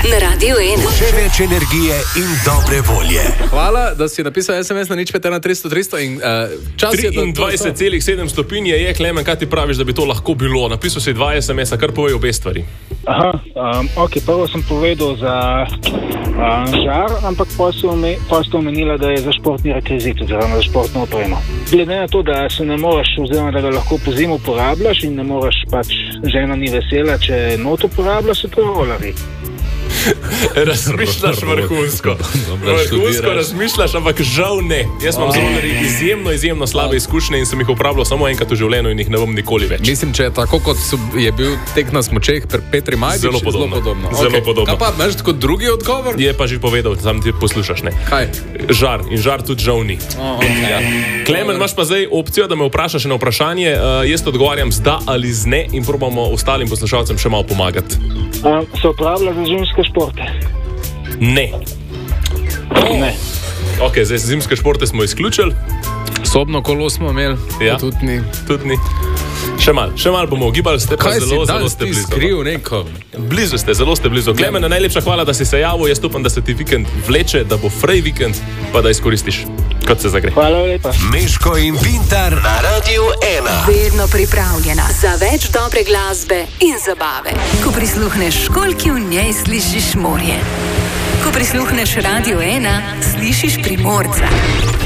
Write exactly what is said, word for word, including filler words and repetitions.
na Radiu ena. Še več energije in dobre volje. Hvala, da si napisal es em es na nič pet ena tristo tristo in uh, čas je... triindvajset celih sedem stopinj je, Klemen, kaj ti praviš, da bi to lahko bilo? Napisal si dva es em esa, kar povej obe stvari. Aha, um, ok, prvo sem povedal za um, žar, ampak pa ste omenila, da je za športni rekvizit, oziroma za športno opremo. Glede na to, da se ne moreš, oziroma da ga lahko po zimu uporabljaš in ne moreš, pač žena ni vesela, če not uporabljaš, se to rolari. Razmišljaš vrhunsko. Vrhunsko razmišljaš, ampak žal ne. Jaz imam zelo izjemno, izjemno slabe izkušnje in sem jih uporabljal samo enkrat v življenju in jih ne bom nikoli več. Mislim, če je tako, kot je bil tek na smučeh pri Petri Majdič, zelo podobno. Zelo podobno. Zelo Okay. podobno. Kaj pa, imaš kot drugi odgovor? Je pa že povedal, sam ti poslušaš, ne. Kaj? Žar. In žar tudi žal ni. Oh, okay. Ja. Klemen, imaš pa zdaj opcijo, da me vprašaš na vprašanje. Uh, jaz odgovarjam z da ali z ne in probamo ostalim poslušalcem še malo pomagati. Um, se uporablja za zimske športe? Ne. Oh. Ne. Ok, zdaj zimske športe smo izključili. Sobno kolo smo imeli, ja. Tudi ni. Tudi ni. Še malo, še malo bomo ugibali, ste pa Kaj zelo, si zelo danes ste ti blizu. skril neko? Blizu ste, zelo ste blizu. Klemen, najlepša hvala, da si se javil. Jaz upam, da se ti vikend vleče, da bo frej vikend, pa da izkoristiš, kot se zagre. Hvala lepa. Meško in Pintar na Radiu ena. Vedno pripravljena za več dobre glasbe in zabave. Ko prisluhneš školjki, v njej slišiš morje. Ko prisluhneš Radiu ena, slišiš Primorca.